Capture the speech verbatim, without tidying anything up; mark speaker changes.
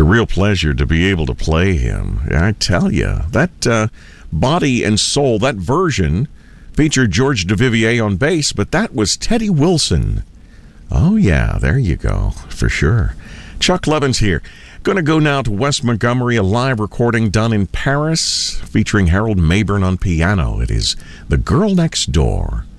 Speaker 1: a real pleasure to be able to play him. I tell you, that uh, Body and Soul, that version featured George Duvivier on bass, but that was Teddy Wilson. Oh, yeah, there you go, for sure. Chuck Levins here. Going to go now to Wes Montgomery, a live recording done in Paris featuring Harold Mabern on piano. It is The Girl Next Door.